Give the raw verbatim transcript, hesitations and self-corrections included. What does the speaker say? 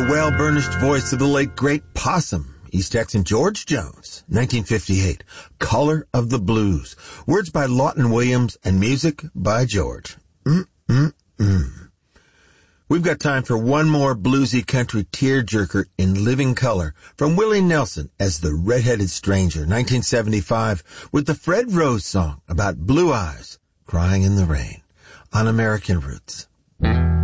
the well-burnished voice of the late great Possum, East Texan George Jones, nineteen fifty-eight, Color of the Blues. Words by Lawton Williams and music by George. Mm-mm-mm. We've got time for one more bluesy country tearjerker in living color from Willie Nelson as the Red-Headed Stranger, nineteen seventy-five, with the Fred Rose song about blue eyes crying in the rain on American Roots.